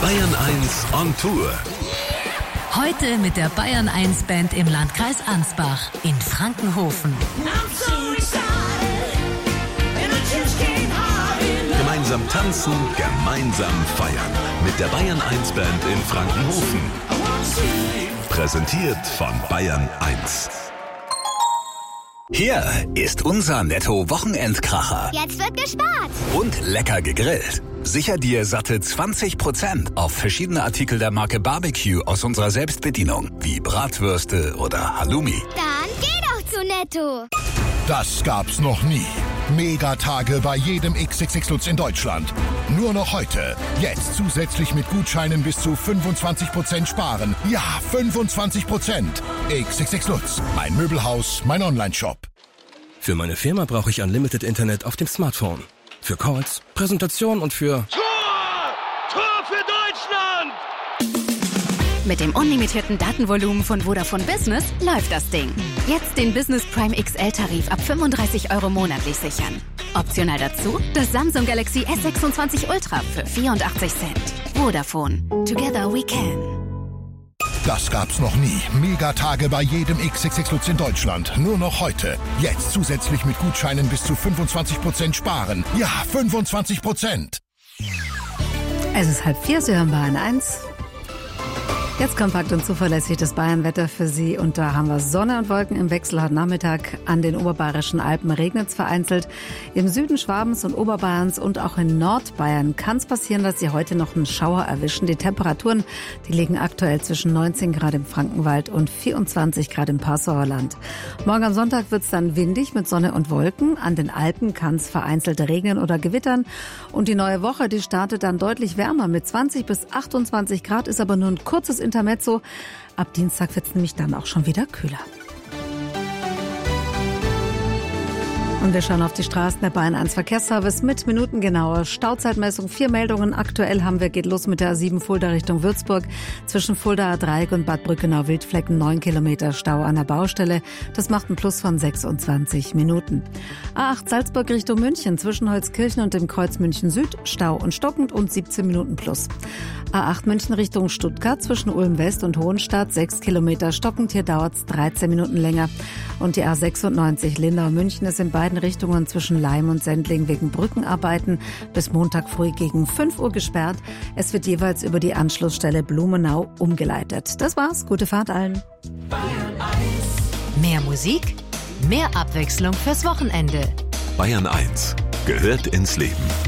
Bayern 1 on Tour. Heute mit der Bayern 1 Band im Landkreis Ansbach in Frankenhofen. Gemeinsam tanzen, gemeinsam feiern. Mit der Bayern 1 Band in Frankenhofen. Präsentiert von Bayern 1. Hier ist unser Netto-Wochenendkracher. Jetzt wird gespart. Und lecker gegrillt. Sicher dir satte 20% auf verschiedene Artikel der Marke Barbecue aus unserer Selbstbedienung, wie Bratwürste oder Halloumi. Dann geh doch zu Netto. Das gab's noch nie. Megatage bei jedem XXX Lutz in Deutschland. Nur noch heute. Jetzt zusätzlich mit Gutscheinen bis zu 25% sparen. Ja, 25%. XXX Lutz. Mein Möbelhaus, mein Onlineshop. Für meine Firma brauche ich Unlimited Internet auf dem Smartphone. Für Calls, Präsentation und für... Tor für Deutschland! Mit dem unlimitierten Datenvolumen von Vodafone Business läuft das Ding. Jetzt den Business Prime XL-Tarif ab 35 € monatlich sichern. Optional dazu das Samsung Galaxy S26 Ultra für 84 Cent. Vodafone. Together we can. Das gab's noch nie. Megatage bei jedem XXX Lutz in Deutschland. Nur noch heute. Jetzt zusätzlich mit Gutscheinen bis zu 25% sparen. Ja, 25%. Es ist 3:30, Sie hören Bayern 1. Jetzt kompakt und zuverlässig das Bayernwetter für Sie. Und da haben wir Sonne und Wolken im Wechsel. Heute Nachmittag an den oberbayerischen Alpen regnet es vereinzelt. Im Süden Schwabens und Oberbayerns und auch in Nordbayern kann es passieren, dass Sie heute noch einen Schauer erwischen. Die Temperaturen, die liegen aktuell zwischen 19 Grad im Frankenwald und 24 Grad im Passauer Land. Morgen am Sonntag wird es dann windig mit Sonne und Wolken. An den Alpen kann es vereinzelt regnen oder gewittern. Und die neue Woche, die startet dann deutlich wärmer mit 20 bis 28 Grad, ist aber nur ein kurzes Intermezzo. Ab Dienstag wird es nämlich dann auch schon wieder kühler. Und wir schauen auf die Straßen der Bayern 1 Verkehrsservice mit minutengenauer Stauzeitmessung. 4 Meldungen aktuell haben wir. Geht los mit der A7 Fulda Richtung Würzburg. Zwischen Fuldaer Dreieck und Bad Brückenau-Wildflecken 9 Kilometer Stau an der Baustelle. Das macht ein Plus von 26 Minuten. A8 Salzburg Richtung München. Zwischen Holzkirchen und dem Kreuz München Süd. Stau und stockend und 17 Minuten plus. A8 München Richtung Stuttgart. Zwischen Ulm West und Hohenstadt 6 Kilometer stockend. Hier dauert es 13 Minuten länger. Und die A96 Lindau München ist in beiden Richtungen zwischen Laim und Sendling wegen Brückenarbeiten bis Montag früh gegen 5 Uhr gesperrt. Es wird jeweils über die Anschlussstelle Blumenau umgeleitet. Das war's. Gute Fahrt allen. Mehr Musik, mehr Abwechslung fürs Wochenende. Bayern 1 gehört ins Leben.